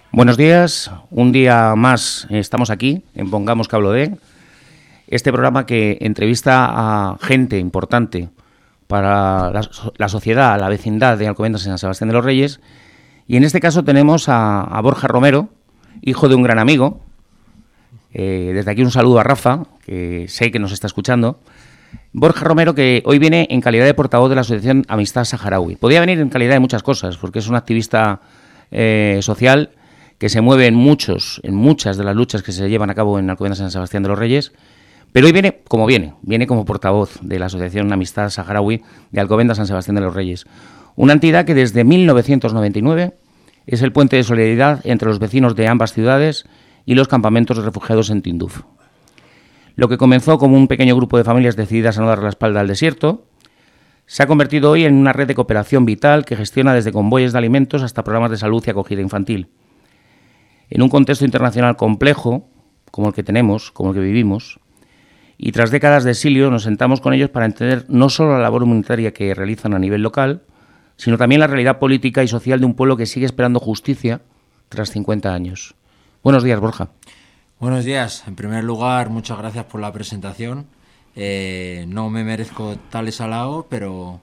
Buenos días, un día más estamos aquí en Pongamos que hablo de, este programa que entrevista a gente importante para la sociedad, la vecindad de Alcobendas en San Sebastián de los Reyes, y en este caso tenemos a Borja Romero, hijo de un gran amigo. Desde aquí un saludo a Rafa, que sé que nos está escuchando. Borja Romero, que hoy viene en calidad de portavoz de la Asociación Amistad Saharaui. Podía venir en calidad de muchas cosas, porque es un activista social que se mueve en muchas de las luchas que se llevan a cabo en Alcobendas San Sebastián de los Reyes, pero hoy viene como portavoz de la Asociación Amistad Saharaui de Alcobendas San Sebastián de los Reyes, una entidad que desde 1999 es el puente de solidaridad entre los vecinos de ambas ciudades y los campamentos de refugiados en Tinduf. Lo que comenzó como un pequeño grupo de familias decididas a no dar la espalda al desierto, se ha convertido hoy en una red de cooperación vital que gestiona desde convoyes de alimentos hasta programas de salud y acogida infantil. En un contexto internacional complejo, como el que tenemos, como el que vivimos, y tras décadas de exilio nos sentamos con ellos para entender no solo la labor humanitaria que realizan a nivel local, sino también la realidad política y social de un pueblo que sigue esperando justicia tras 50 años. Buenos días, Borja. Buenos días. En primer lugar, muchas gracias por la presentación. No me merezco tales halagos, pero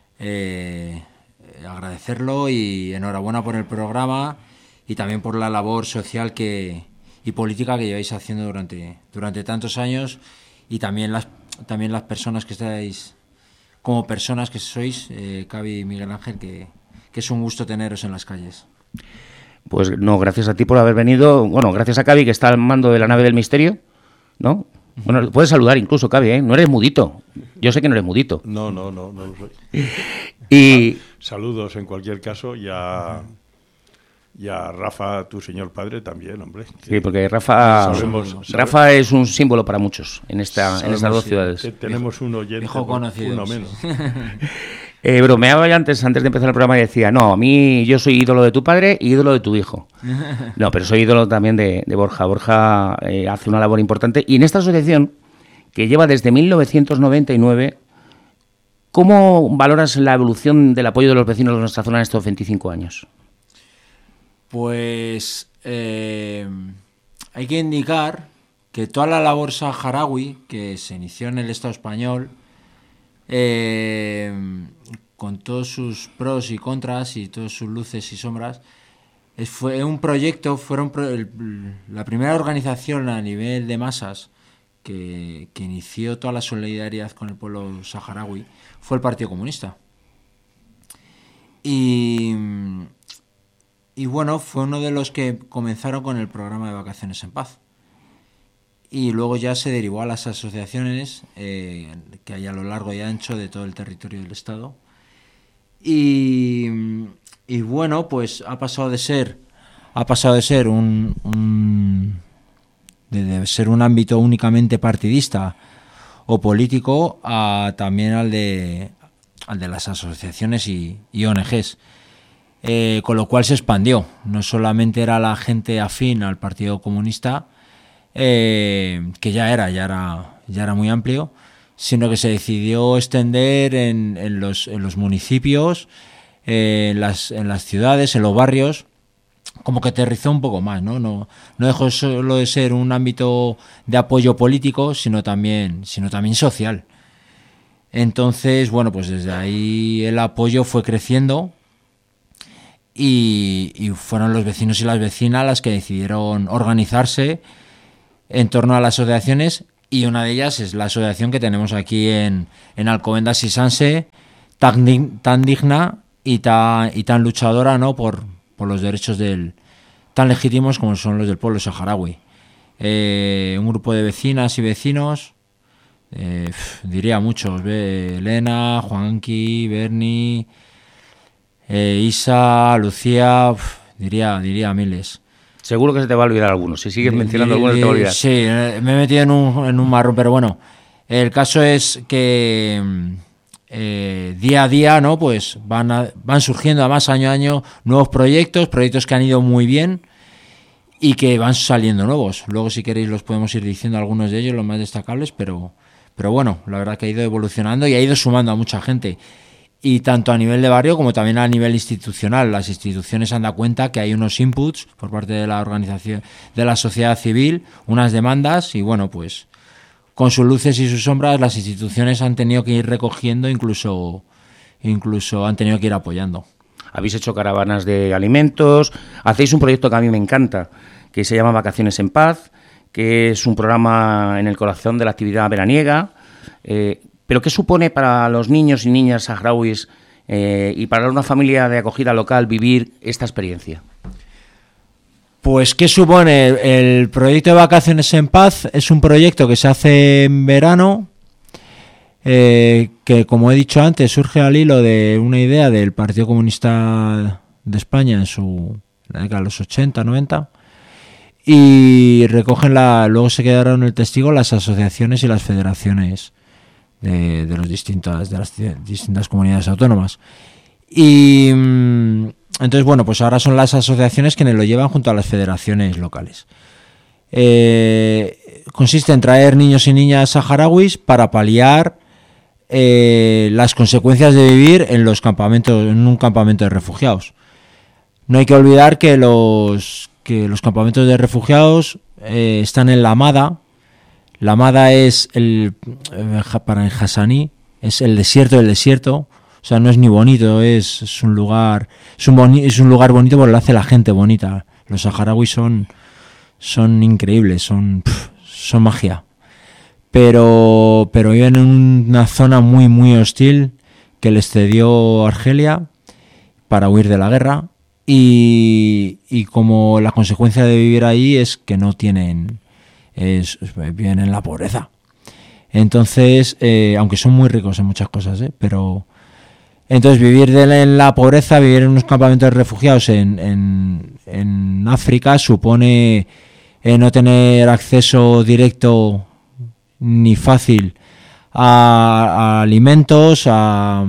agradecerlo y enhorabuena por el programa y también por la labor social y política que lleváis haciendo durante tantos años, y también las personas que estáis, como personas que sois, Cavi y Miguel Ángel, que es un gusto teneros en las calles. Pues no, gracias a ti por haber venido. Bueno, gracias a Cavi, que está al mando de la nave del misterio, ¿no? Bueno, puedes saludar incluso, Cavi, ¿eh? No eres mudito. Yo sé que no eres mudito. No lo soy. Y saludos en cualquier caso y a Rafa, tu señor padre, también, hombre. Sí, porque Rafa es un símbolo para muchos en estas dos ciudades. Tenemos un oyente, uno menos. Bromeaba ya antes de empezar el programa y decía, no, a mí yo soy ídolo de tu padre y ídolo de tu hijo. No, pero soy ídolo también de Borja. Borja hace una labor importante. Y en esta asociación, que lleva desde 1999, ¿cómo valoras la evolución del apoyo de los vecinos de nuestra zona en estos 25 años? Pues hay que indicar que toda la labor saharaui que se inició en el Estado español, con todos sus pros y contras y todas sus luces y sombras, fue un proyecto, la primera organización a nivel de masas que inició toda la solidaridad con el pueblo saharaui, fue el Partido Comunista. Y bueno, fue uno de los que comenzaron con el programa de Vacaciones en Paz. Y luego ya se derivó a las asociaciones que hay a lo largo y ancho de todo el territorio del Estado. Y bueno, pues ha pasado de ser un ámbito únicamente partidista o político a también al de las asociaciones y ONGs. Con lo cual se expandió. No solamente era la gente afín al Partido Comunista, que ya era muy amplio, sino que se decidió extender en los municipios, en las ciudades, en los barrios, como que aterrizó un poco más, ¿no? No dejó solo de ser un ámbito de apoyo político, sino también social. Entonces, bueno, pues desde ahí el apoyo fue creciendo. Y fueron los vecinos y las vecinas las que decidieron organizarse en torno a las asociaciones, y una de ellas es la asociación que tenemos aquí en Alcobendas y Sanse, tan digna y tan luchadora, ¿no? por los derechos tan legítimos como son los del pueblo saharaui. Un grupo de vecinas y vecinos, diría muchos, Elena, Juanqui, Berni, Isa, Lucía, diría miles. Seguro que se te va a olvidar algunos. Si sigues mencionando algunos, te va a olvidar. Sí, me he metido en un marrón, pero bueno, el caso es que día a día, ¿no? Pues van surgiendo además año a año nuevos proyectos que han ido muy bien y que van saliendo nuevos. Luego, si queréis, los podemos ir diciendo algunos de ellos, los más destacables, pero bueno, la verdad que ha ido evolucionando y ha ido sumando a mucha gente. Y tanto a nivel de barrio como también a nivel institucional. Las instituciones han dado cuenta que hay unos inputs por parte de la organización, de la sociedad civil, unas demandas, y bueno, pues con sus luces y sus sombras las instituciones han tenido que ir recogiendo, incluso han tenido que ir apoyando. Habéis hecho caravanas de alimentos, hacéis un proyecto que a mí me encanta, que se llama Vacaciones en Paz, que es un programa en el corazón de la actividad veraniega. ¿Pero qué supone para los niños y niñas saharauis y para una familia de acogida local vivir esta experiencia? Pues, ¿qué supone? El proyecto de Vacaciones en Paz es un proyecto que se hace en verano, que, como he dicho antes, surge al hilo de una idea del Partido Comunista de España en la década de los 80, 90, y luego se quedaron el testigo las asociaciones y las federaciones de las distintas comunidades autónomas. Y entonces, bueno, pues ahora son las asociaciones quienes lo llevan junto a las federaciones locales. Consiste en traer niños y niñas saharauis para paliar las consecuencias de vivir en un campamento de refugiados. No hay que olvidar que los campamentos de refugiados están en la Hamada. La Hamada es para el Hassaní, es el desierto del desierto. O sea, no es ni bonito, es un lugar bonito porque lo hace la gente bonita. Los saharauis son increíbles, son magia. Pero viven en una zona muy muy hostil que les cedió Argelia para huir de la guerra, y como la consecuencia de vivir ahí es que no tienen, viven en la pobreza. Entonces, aunque son muy ricos en muchas cosas, pero entonces vivir en la pobreza, vivir en unos campamentos de refugiados en África supone no tener acceso directo ni fácil a alimentos, a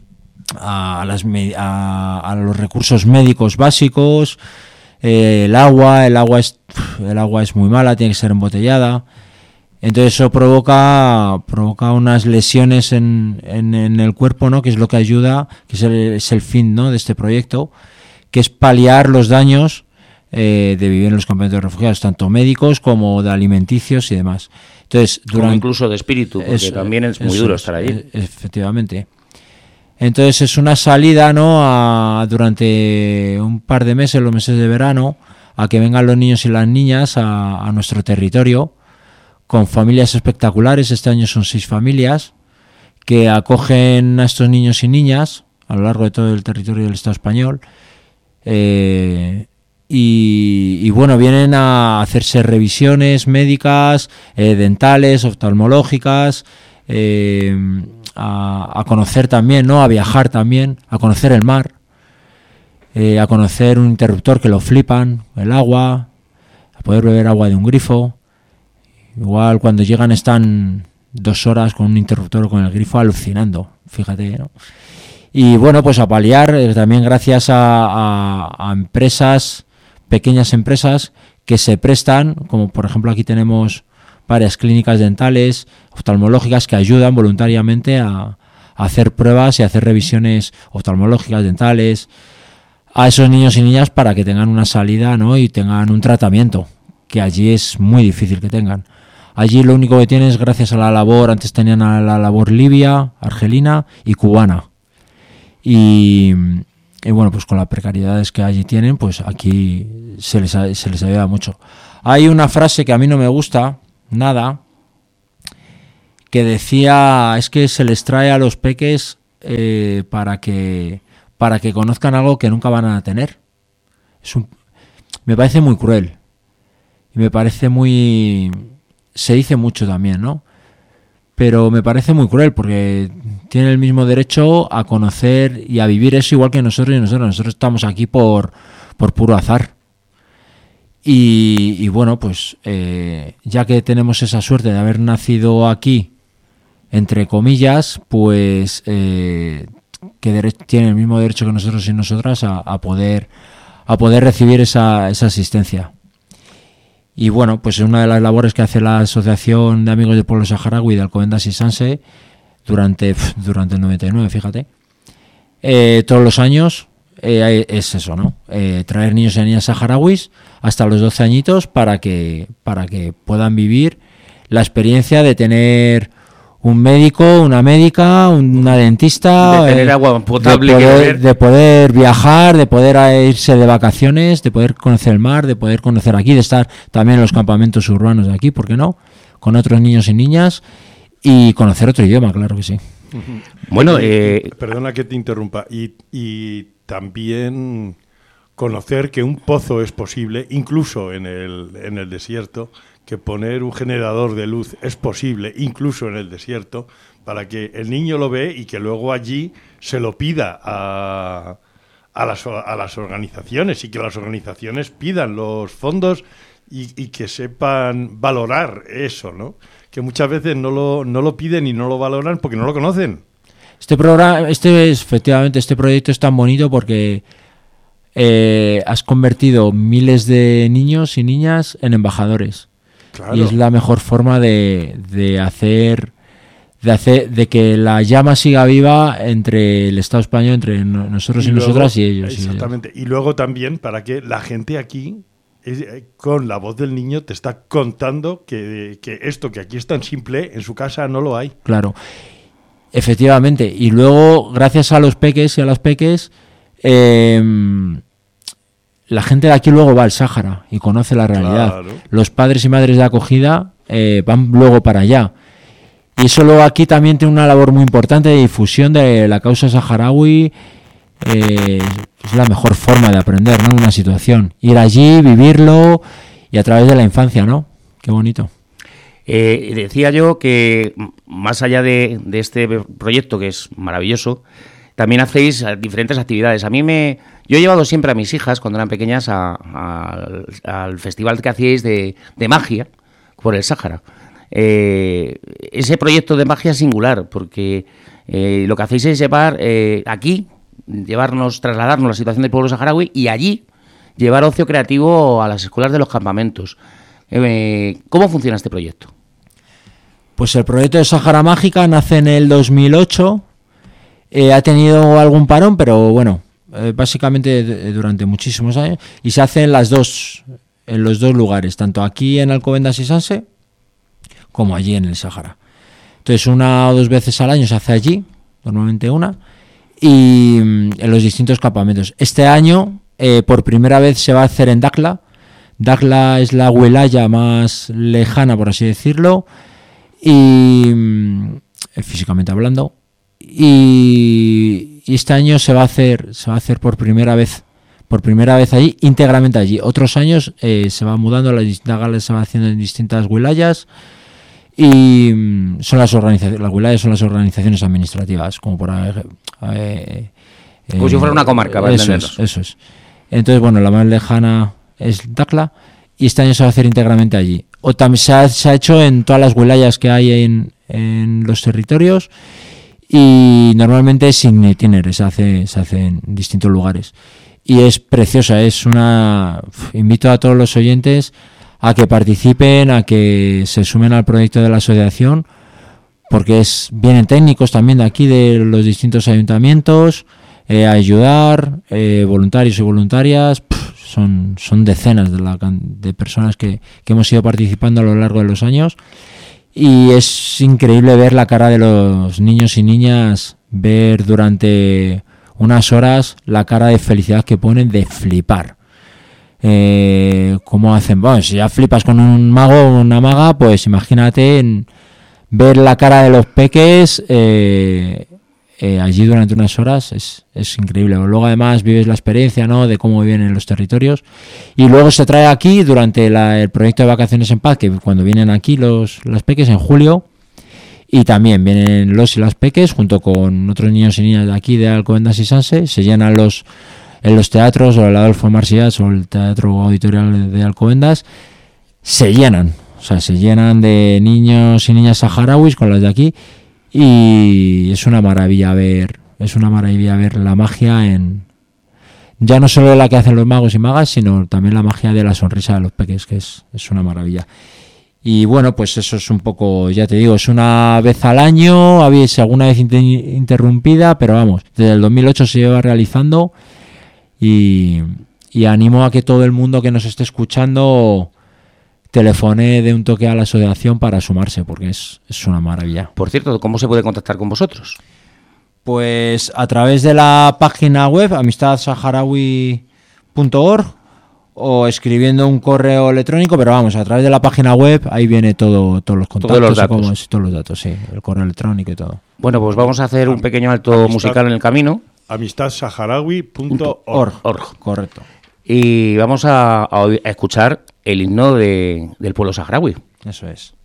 los recursos médicos básicos, el agua es muy mala, tiene que ser embotellada. Entonces eso provoca unas lesiones en el cuerpo, ¿no? Que es lo que ayuda, que es el fin, ¿no? De este proyecto, que es paliar los daños de vivir en los campamentos de refugiados, tanto médicos como de alimenticios y demás. Entonces, como incluso de espíritu, porque también es muy duro estar allí. Efectivamente. Entonces es una salida, ¿no? Durante un par de meses, los meses de verano, a que vengan los niños y las niñas a nuestro territorio, con familias espectaculares. Este año son 6 familias que acogen a estos niños y niñas a lo largo de todo el territorio del Estado español, y bueno, vienen a hacerse revisiones médicas, dentales, oftalmológicas, a conocer también, ¿no? A viajar también, a conocer el mar, a conocer un interruptor que lo flipan, el agua, a poder beber agua de un grifo. Igual cuando llegan están 2 horas con un interruptor o con el grifo alucinando, fíjate, ¿no? Y bueno, pues a paliar también gracias a empresas, pequeñas empresas que se prestan, como por ejemplo aquí tenemos varias clínicas dentales, oftalmológicas, que ayudan voluntariamente a hacer pruebas y a hacer revisiones oftalmológicas, dentales, a esos niños y niñas para que tengan una salida, ¿no? Y tengan un tratamiento, que allí es muy difícil que tengan. Allí lo único que tienen es gracias a la labor, antes tenían a la labor libia, argelina y cubana. Y bueno, pues con las precariedades que allí tienen, pues aquí se les ayuda mucho. Hay una frase que a mí no me gusta nada, que decía, es que se les trae a los peques para que conozcan algo que nunca van a tener. Me parece muy cruel. Y me parece se dice mucho también, ¿no? Pero me parece muy cruel porque tienen el mismo derecho a conocer y a vivir eso igual que nosotros, y nosotros estamos aquí por puro azar. Y bueno, pues ya que tenemos esa suerte de haber nacido aquí, entre comillas, pues que tienen el mismo derecho que nosotros y nosotras a poder recibir esa asistencia. Y bueno, pues es una de las labores que hace la Asociación de Amigos del Pueblo Saharaui de Alcobendas y Sanse durante el 99, fíjate. todos los años es eso, ¿no? Traer niños y niñas saharauis hasta los 12 añitos para que puedan vivir la experiencia de tener un médico, una médica, una dentista, de tener agua potable, de poder viajar, de poder irse de vacaciones, de poder conocer el mar, de poder conocer aquí, de estar también en los campamentos urbanos de aquí, ¿por qué no? Con otros niños y niñas y conocer otro idioma, claro que sí. Bueno, perdona que te interrumpa, y también conocer que un pozo es posible, incluso en el desierto, que poner un generador de luz es posible, incluso en el desierto, para que el niño lo ve y que luego allí se lo pida a las organizaciones y que las organizaciones pidan los fondos y que sepan valorar eso, ¿no? Que muchas veces no lo piden y no lo valoran porque no lo conocen. Efectivamente, este proyecto es tan bonito porque has convertido miles de niños y niñas en embajadores. Claro. Y es la mejor forma de que la llama siga viva entre el Estado español, entre nosotros y nosotras y ellos. Exactamente. Y luego también para que la gente aquí, con la voz del niño, te está contando que esto que aquí es tan simple, en su casa no lo hay. Claro. Efectivamente. Y luego, gracias a los peques y a las peques, la gente de aquí luego va al Sáhara y conoce la realidad. Claro. Los padres y madres de acogida van luego para allá. Y eso luego aquí también tiene una labor muy importante de difusión de la causa saharaui. Es la mejor forma de aprender, ¿no? Una situación. Ir allí, vivirlo y a través de la infancia, ¿no? Qué bonito. Decía yo que más allá de este proyecto, que es maravilloso, también hacéis diferentes actividades. Yo he llevado siempre a mis hijas, cuando eran pequeñas, al festival que hacíais de magia por el Sáhara. Ese proyecto de magia es singular, porque lo que hacéis es trasladarnos la situación del pueblo saharaui y allí llevar ocio creativo a las escuelas de los campamentos. ¿Cómo funciona este proyecto? Pues el proyecto de Sáhara Mágica nace en el 2008. Ha tenido algún parón, pero bueno, básicamente durante muchísimos años, y se hace en los dos lugares, tanto aquí en Alcobendas y Sanse como allí en el Sáhara. Entonces 1 o 2 veces al año se hace allí, normalmente una, y en los distintos campamentos. Este año por primera vez se va a hacer en Dakhla. Dakhla es la wilaya más lejana, por así decirlo, y físicamente hablando. Y este año se va a hacer por primera vez allí, íntegramente allí. Otros años se va mudando, Dakhla se va haciendo en distintas wilayas y son las wilayas son las organizaciones administrativas, como por como si fuera una comarca, para entendernos. Eso es. Entonces, bueno, la más lejana es Dakhla y este año se va a hacer íntegramente allí. O también se ha hecho en todas las wilayas que hay en los territorios. Y normalmente sin itineres, se hace en distintos lugares. Y es preciosa, invito a todos los oyentes a que participen, a que se sumen al proyecto de la asociación, porque vienen técnicos también de aquí, de los distintos ayuntamientos, a ayudar, voluntarios y voluntarias. Son decenas de personas que hemos ido participando a lo largo de los años. Y es increíble ver la cara de los niños y niñas, ver durante unas horas la cara de felicidad que ponen, de flipar. ¿Cómo hacen? Bueno, si ya flipas con un mago o una maga, pues imagínate ver la cara de los peques allí durante unas horas, es increíble. Luego además vives la experiencia, ¿no?, de cómo viven en los territorios, y luego se trae aquí durante el proyecto de Vacaciones en Paz, que cuando vienen aquí los peques en julio, y también vienen los y las peques junto con otros niños y niñas de aquí de Alcobendas y Sanse, se llenan en los teatros, o el Adolfo Marsías o el Teatro Auditorial de Alcobendas, se llenan de niños y niñas saharauis con las de aquí. Y es una maravilla ver la magia ya no solo la que hacen los magos y magas, sino también la magia de la sonrisa de los peques, que es una maravilla. Y bueno, pues eso es un poco, ya te digo, es una vez al año, habéis alguna vez interrumpida, pero vamos, desde el 2008 se lleva realizando y animo a que todo el mundo que nos esté escuchando telefone de un toque a la asociación para sumarse, porque es una maravilla. Por cierto, ¿cómo se puede contactar con vosotros? Pues a través de la página web amistadsaharaui.org o escribiendo un correo electrónico, pero vamos, a través de la página web ahí viene todos los contactos, todos los datos, sí, el correo electrónico y todo. Bueno, pues vamos a hacer un pequeño alto musical en el camino. amistadsaharaui.org. Correcto. Y vamos a escuchar el himno del pueblo saharaui. Eso es.